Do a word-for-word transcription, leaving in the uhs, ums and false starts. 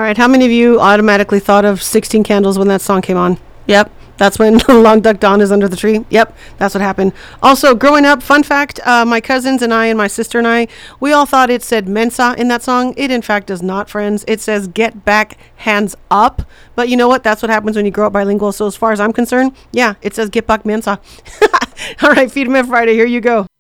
right. How many of you automatically thought of sixteen Candles when that song came on? Yep. That's when Long Duck Dawn is under the tree. Yep, that's what happened. Also, growing up, fun fact, uh, my cousins and I and my sister and I, we all thought it said Mensa in that song. It, in fact, does not, friends. It says get back, hands up. But you know what? That's what happens when you grow up bilingual. So as far as I'm concerned, yeah, it says get back, Mensa. All right, Feed 'em in Friday. Here you go.